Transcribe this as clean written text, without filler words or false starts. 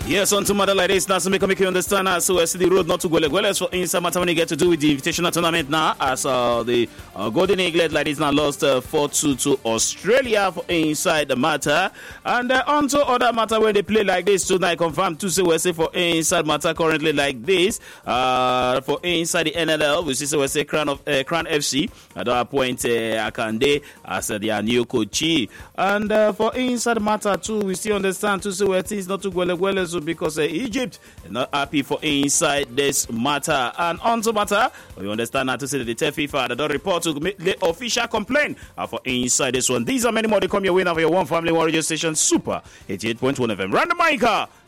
Yes, on to matter like this now, so make you understand as so I see the road not to go like for inside matter when you get to do with the invitational tournament now as the Golden Eaglet like this now lost 4-2 to Australia for inside the matter, and on to other matter when they play like this tonight confirmed to say we say for inside matter currently like this for inside the NLL we see we say Crown FC at that point Akande as their new coach, and for inside matter too we still understand to say where things not to go like so because Egypt not happy for inside this matter, and on to matter we understand now to say that the FIFA don't report to make the official complaint for inside this one. These are many more to come your way now for your one family one radio station Super 88.1 FM. Random Micah